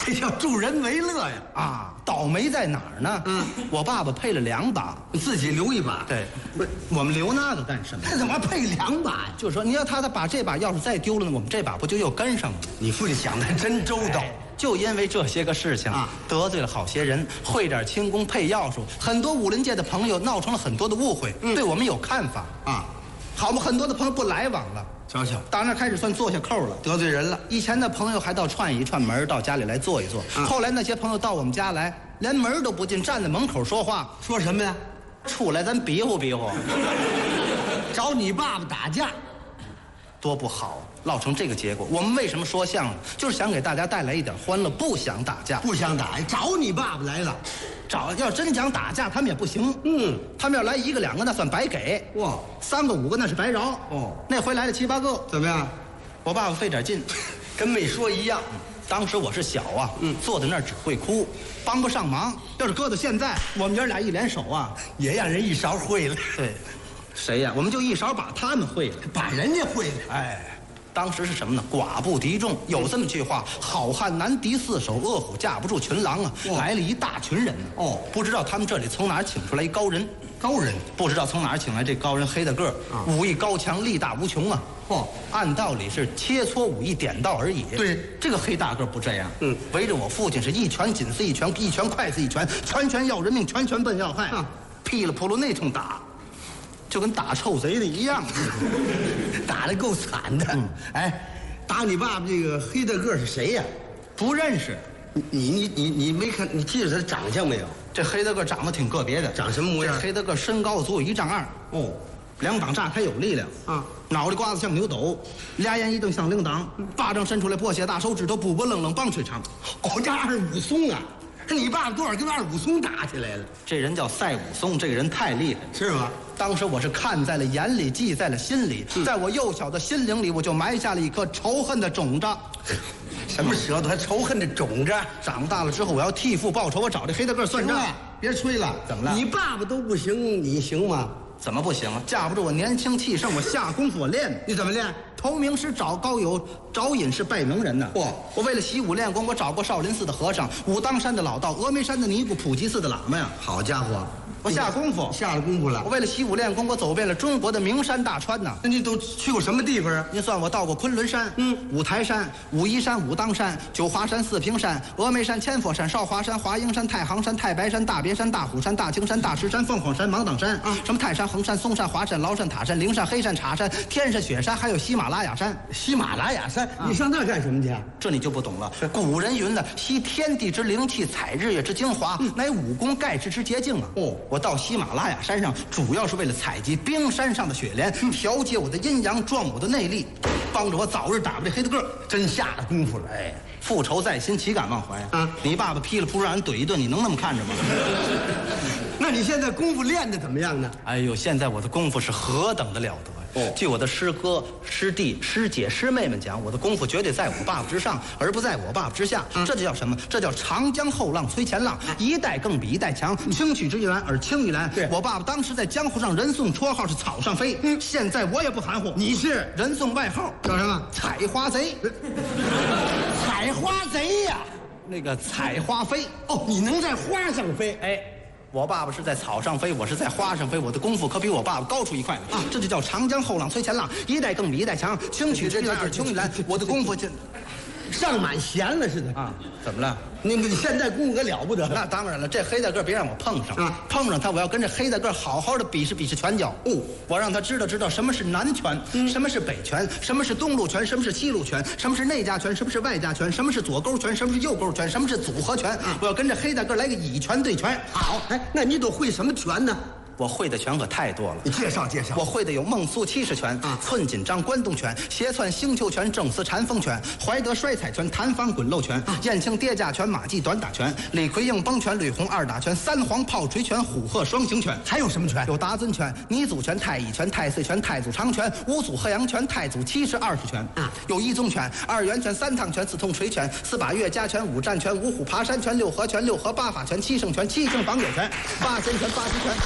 这叫助人为乐呀！ 啊，倒霉在哪儿呢？我爸爸配了2把， 自己留一把。 对，不是我们留那个干什么？ 他怎么配2把呀？ 就是说，你要他把这把要是再丢了呢，我们这把不就又跟上了？ 你父亲想的还真周到。 就因为这些个事情啊， 得罪了好些人，会点轻功配药术，很多武林界的朋友闹成了很多的误会，对我们有看法啊。 好嘛，很多的朋友不来往了。 瞧瞧， 打那开始算做下扣了， 得罪人了。 以前的朋友还到串一串门，到家里来坐一坐。后来那些朋友到我们家来，连门都不进，站在门口说话， 说什么呀？ 出来咱比划比划， 找你爸爸打架， 多不好，落成这个结果。我们为什么说相声，就是想给大家带来一点欢乐，不想打架， 不想打，找你爸爸来了。 要真讲打架，他们也不行。他们要来1个2个，那算白给。 哇 ，3个5个那是白饶。 哦， 那回来了7、8个， 怎么样？ 我爸爸费点劲， 跟没说一样。 当时我是小啊，坐在那儿只会哭，帮不上忙。要是搁到现在，我们爷俩一联手啊， 也让人一勺烩了。 对，谁呀？我们就一勺把他们烩了， 把人家烩了。 哎。当时是什么呢？寡不敌众，有这么句话：好汉难敌4手，饿虎架不住群狼啊！来了一大群人呢。哦，不知道他们这里从哪儿请出来一高人，不知道从哪儿请来这高人，黑大个儿，武艺高强，力大无穷啊！按道理是切磋武艺，点到而已。 对， 这个黑大个儿不这样。围着我父亲是一拳紧似一拳，一拳快似一拳，拳拳要人命，拳拳奔要害，噼里扑噜那通打。就跟打臭贼的一样， 打得够惨的。哎，打你爸爸这个黑大个是谁呀？ 不认识。 你没看？你记得他的长相没有？ 这黑大个长得挺个别的， 长什么模样？ 这黑大个身高足有1丈2。哦，2膀炸开有力量啊，脑袋瓜子像牛斗，俩眼一瞪像铃铛，巴掌伸出来破血，大手指头不不愣愣棒槌长。 哦，这二武松啊！你爸爸多少跟二武松打起来了？ 这人叫赛武松，这个人太厉害， 是吗？ 当时我是看在了眼里，记在了心里，在我幼小的心灵里，我就埋下了一颗仇恨的种子。 什么舌头还仇恨的种子？ 长大了之后，我要替父报仇，我找这黑大个算账。 别吹了， 怎么了？ 你爸爸都不行，你行吗？ 怎么不行啊？架不住我年轻气盛，我下功夫我练。 你怎么练？ 投名师找高友，找隐士拜名人呢。我为了习武练功，我找过少林寺的和尚、武当山的老道、峨眉山的尼姑、普吉寺的喇嘛呀。 好家伙， 我下功夫， 下了功夫了。 我为了习武练功，我走遍了中国的名山大川呐。 那你都去过什么地方啊？ 您算我到过昆仑山、五台山、武夷山、武当山、九华山、四平山、峨眉山、千佛山、少华山、华阴山、太行山、太白山、大别山、大虎山、大青山、大石山、凤凰山、芒砀山啊，什么泰山、衡山、嵩山、华山、崂山、塔山、灵山、黑山、茶山、天山、雪山，还有喜马拉雅山。 喜马拉雅山，你上那干什么去？ 这你就不懂了。古人云呢，吸天地之灵气，采日月之精华，乃武功盖世之捷径啊。我到喜马拉雅山上，主要是为了采集冰山上的雪莲，调节我的阴阳，壮我的内力，帮着我早日打败这黑大个。 真下了功夫了。 哎，复仇在心，岂敢忘怀啊！你爸爸噼里扑啦让人怼一顿，你能那么看着吗？ 那你现在功夫练得怎么样呢？ 哎呦，现在我的功夫是何等的了得！据我的师哥、师弟、师姐、师妹们讲，我的功夫绝对在我爸爸之上，而不在我爸爸之下。这就叫什么？这叫长江后浪推前浪，一代更比一代强。轻取之于蓝而轻于蓝。我爸爸当时在江湖上人送绰号是草上飞，现在我也不含糊， 你是人送外号叫什么？ 采花贼。 采花贼呀， 那个采花飞。 哦，你能在花上飞？ 哎。我爸爸是在草上飞，我是在花上飞，我的功夫可比我爸爸高出一块来啊！这就叫长江后浪推前浪，一代更比一代强，轻取之于蓝而轻于蓝。我的功夫就上满弦了似的啊！怎么了？ 你现在功夫可了不得。 那当然了，这黑大个别让我碰上啊！碰上他，我要跟这黑大个好好的比试比试拳脚。我让他知道什么是南拳，什么是北拳，什么是东路拳，什么是西路拳，什么是内家拳，什么是外家拳，什么是左勾拳，什么是右勾拳，什么是组合拳。我要跟这黑大个来个以拳对拳。 好，哎，那你都会什么拳呢？ 我会的拳可太多了， 你介绍介绍。 我会的有孟苏七式拳寸锦章关东拳、斜窜星球拳、正丝禅风拳、怀德摔彩拳、弹簧滚漏拳、燕青跌架拳、马季短打拳、李逵硬崩拳、吕红二打拳、三黄炮锤拳、虎鹤双形拳。 还有什么拳？ 有达尊拳、泥祖拳、太乙拳、太岁拳、太祖长拳、五祖鹤阳拳、太祖七式20拳。有一宗拳、二元拳、三趟拳、四通锤拳、四把岳家拳、五战拳、五虎爬山拳、六合拳、六合八法拳、七圣拳、七星绑野拳、八仙拳、八极拳。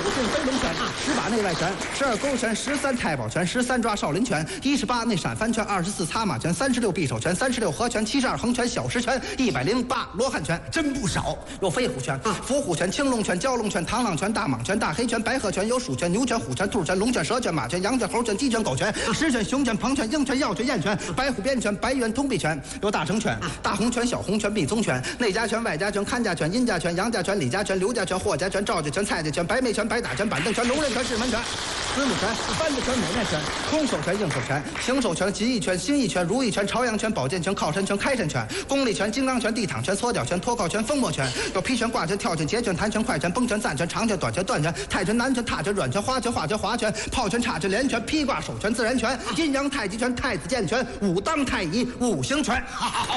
进飞龙拳，18内外拳，12勾拳，13太保拳，13抓少林拳，18内闪翻拳，24擦马拳，36匕首拳，36合拳，72横拳小石拳，108罗汉拳， 真不少。 有飞虎拳、伏虎拳、青龙拳、蛟龙拳、螳螂拳、大蟒拳、大黑拳、白鹤拳，有鼠拳、牛拳、虎拳、兔拳、龙拳、蛇拳、马拳、羊拳、猴拳、鸡拳、狗拳、狮拳、熊拳、鹏拳、鹰拳、药拳、燕拳、白虎鞭拳、白猿通臂拳，有大成拳、大红拳、小红拳、密宗拳、内家拳、外家拳、看家拳、阴家拳、杨家拳、李家拳、刘家拳、霍家拳、赵家拳、蔡家拳、白眉拳、白打拳、板凳拳、龙刃拳、式门拳、子母拳、翻子拳、美面拳、空手拳、硬手拳、行手拳、极意拳、心意拳、如意拳、朝阳拳、宝剑拳、靠山拳、开山拳、功力拳、金刚拳、地躺拳、搓脚拳、脱靠拳、风魔拳，有劈拳、挂拳、跳拳、截拳、弹拳、快拳、崩拳、暂拳、长拳、短拳、断拳、泰拳、南拳、踏拳、软拳、花拳、画拳、划拳、炮拳、叉拳、连拳、劈挂手拳、自然拳、阴阳太极拳、太子剑拳、武当太乙五行拳。好，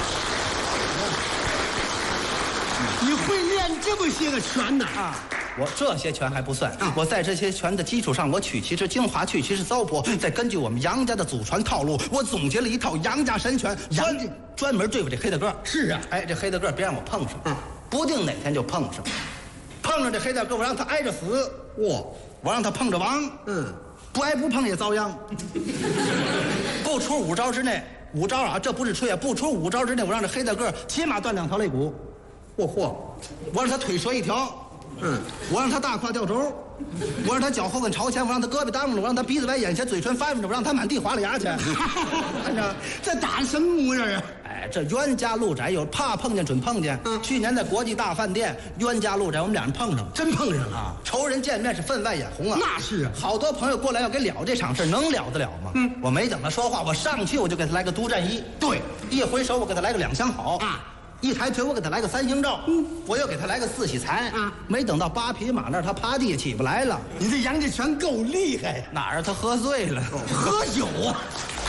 你会练这么些个拳呢？ 我这些拳还不算，我在这些拳的基础上，我取其是精华，去其是糟粕，再根据我们杨家的祖传套路，我总结了一套杨家神拳，专门对付这黑大个。 是啊， 哎，这黑大个别让我碰上，不定哪天就碰上。碰上这黑大个，我让他挨着死，我让他碰着亡，不挨不碰也遭殃。不出5招之内，5招啊，这不是吹啊，不出5招之内，我让这黑大个起码断2条肋骨。我让他腿折1条。我让他大胯掉轴，我让他脚后跟朝前，我让他胳膊耽误了，我让他鼻子歪眼斜，嘴唇翻着，我让他满地划了牙去。看着这打什么模样啊？ 哎，这冤家路窄，有怕碰见准碰见。去年在国际大饭店，冤家路窄，我们俩人碰上了， 真碰上了啊！仇人见面是分外眼红啊。 那是啊， 好多朋友过来要给了这场事，能了得了吗？我没等他说话，我上去我就给他来个独占一， 对， 一回手我给他来个2相好啊。一抬腿，我给他来个3星照，我又给他来个4喜财没等到8匹马那儿，他趴地下起不来了。 你这杨家拳够厉害呀！ 哪儿他喝醉了？ 喝酒啊！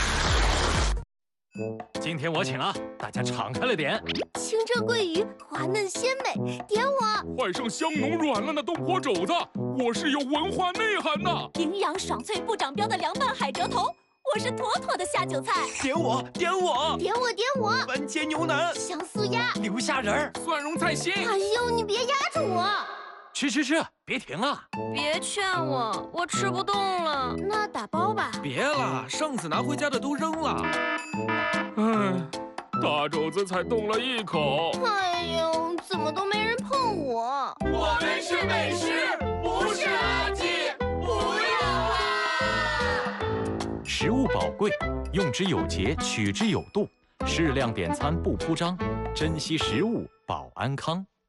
今天我请啊，大家敞开了点。 清蒸桂鱼滑嫩鲜美，点我！ 换上香浓软烂的东坡肘子，我是有文化内涵的。 营养爽脆不长膘的凉拌海蜇头，我是妥妥的下酒菜。 点我，点我， 点我，点我！ 番茄牛腩， 香酥鸭， 牛虾仁儿， 蒜蓉菜心。 哎呦，你别压着我！ 吃，别停啊！ 别劝我，我吃不动了。那打包吧。 别了，上次拿回家的都扔了。唉，大肘子才动了1口。 哎呦，怎么都没人碰我？ 我们是美食，不是垃圾，不要啊！ 食物宝贵，用之有节，取之有度，适量点餐不铺张，珍惜食物保安康。